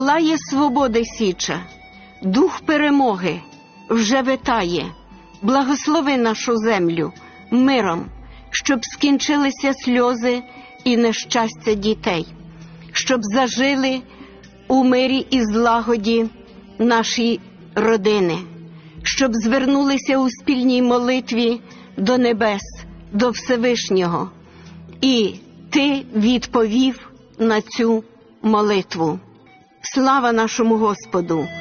Лає свободи січа, дух перемоги вже витає. Благослови нашу землю миром, щоб скінчилися сльози і нещастя дітей, щоб зажили у мирі і злагоді наші родини, щоб звернулися у спільній молитві до небес, до Всевишнього. І Ти відповів на цю молитву. Слава нашому Господу!